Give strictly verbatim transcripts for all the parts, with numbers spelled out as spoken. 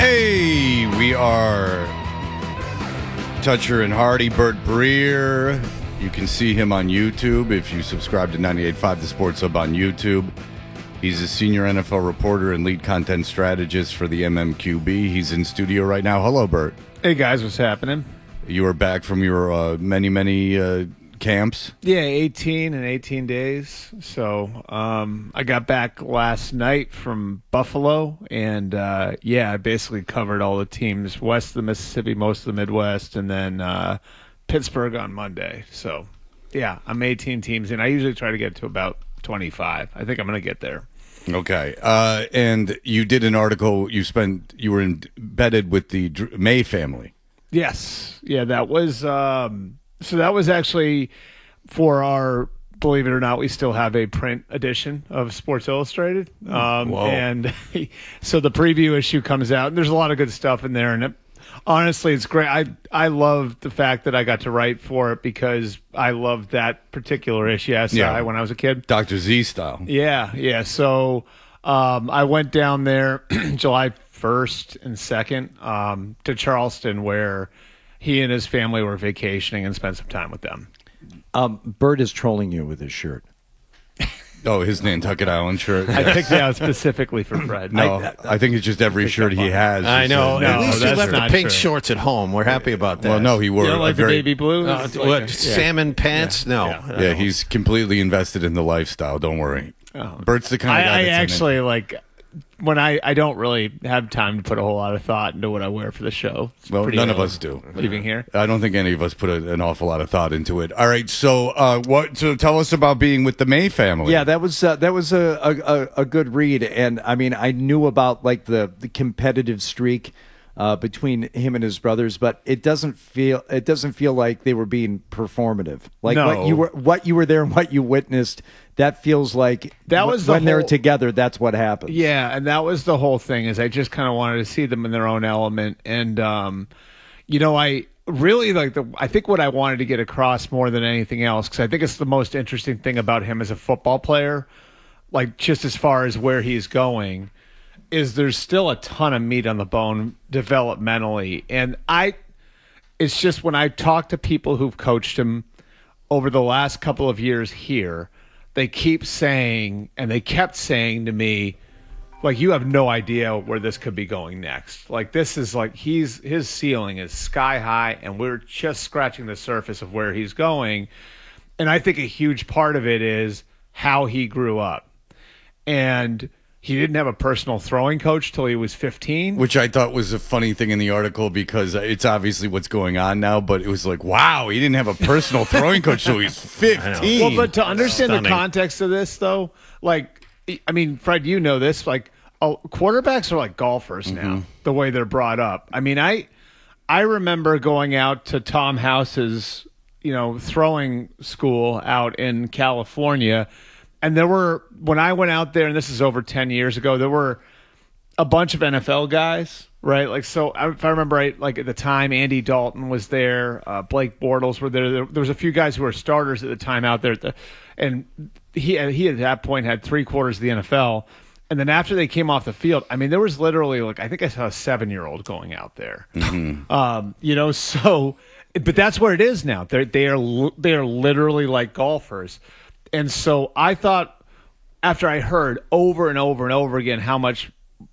Hey, we are Toucher and Hardy, Bert Breer. You can see him on YouTube if you subscribe to ninety-eight point five The Sports Hub on YouTube. He's a senior N F L reporter and lead content strategist for the M M Q B. He's in studio right now. Hello, Bert. Hey, guys. What's happening? You are back from your uh, many, many uh, camps? Yeah, eighteen and eighteen days. So um, I got back last night from Buffalo, and uh, yeah, I basically covered all the teams west of the Mississippi, most of the Midwest, and then uh, Pittsburgh on Monday. So yeah, I'm eighteen teams in. I usually try to get to about twenty-five. I think I'm going to get there. Okay. Uh, and you did an article, you spent, you were embedded with the May family. Yes. Yeah, that was, um, so that was actually for our, believe it or not, we still have a print edition of Sports Illustrated. Um, Whoa. And so the preview issue comes out, and there's a lot of good stuff in there. And it, honestly, it's great. I, I love the fact that I got to write for it because I loved that particular issue S I Yeah. when I was a kid. Doctor Z style. Yeah, yeah. So um, I went down there July first and second um, to Charleston, where he and his family were vacationing, and spent some time with them. Um, Bert is trolling you with his shirt. Oh, his Nantucket Island shirt. I picked it out specifically for Fred. No, I, I, think it's just every shirt he has. I know. No, At least you that's left the not pink true. shorts at home. We're happy about that. Well, no, he wore you don't a like very, the baby blue? Uh, It's what, like a- salmon pants? No. Yeah. no. Yeah, he's completely invested in the lifestyle. Don't worry. Oh. Bert's the kind of guy I, I that's in it. actually like when I, I don't really have time to put a whole lot of thought into what I wear for the show. It's Well, pretty none of early us do. Leaving here. I don't think any of us put a, an awful lot of thought into it. All right, so uh, what? So tell us about being with the May family. Yeah, that was uh, that was a, a, a good read, and I mean, I knew about like the, the competitive streak uh, between him and his brothers, but it doesn't feel it doesn't feel like they were being performative. Like No. what you were what you were there and what you witnessed. That feels like That wh- was the when they're whole- together. That's what happens. Yeah, and that was the whole thing. Is I just kind of wanted to see them in their own element, and um, you know, I really like the. I think what I wanted to get across more than anything else, because I think it's the most interesting thing about him as a football player, like just as far as where he's going, is there's still a ton of meat on the bone developmentally, and I. It's just when I talk to people who've coached him over the last couple of years here, they keep saying, and they kept saying to me, like, you have no idea where this could be going next. Like, this is like, he's, his ceiling is sky high, and we're just scratching the surface of where he's going. And I think a huge part of it is how he grew up. And he didn't have a personal throwing coach till he was fifteen. Which I thought was a funny thing in the article because it's obviously what's going on now, but it was like, wow, he didn't have a personal throwing coach till he's fifteen. Well, but to understand Stunning. the context of this, though, like, I mean, Fred, you know this, like, oh, quarterbacks are like golfers now, the way they're brought up. I mean, I, I remember going out to Tom House's, you know, throwing school out in California, and there were, when I went out there, and this is over ten years ago, there were a bunch of N F L guys, right? Like, so if I remember right, like at the time, Andy Dalton was there, uh, Blake Bortles were there. there. There was a few guys who were starters at the time out there, at the, and he he at that point had three quarters of the N F L. And then after they came off the field, I mean, there was literally like I think I saw a seven-year-old going out there. Mm-hmm. Um, you know, so but that's where it is now. They they are li- they are literally like golfers. And so I thought after I heard over and over and over again how much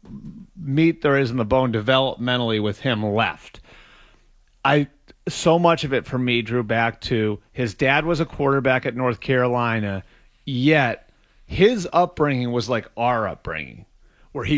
meat there is in the bone developmentally with him left, I so much of it for me drew back to his dad was a quarterback at North Carolina, yet his upbringing was like our upbringing.